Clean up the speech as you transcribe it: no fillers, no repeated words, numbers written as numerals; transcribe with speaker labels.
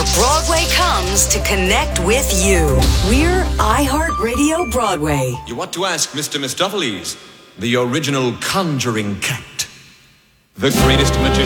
Speaker 1: where Broadway comes to connect with you. We're iHeartRadio Broadway.
Speaker 2: You want to ask Mr. Mistopheles, the original conjuring cat, the greatest magician.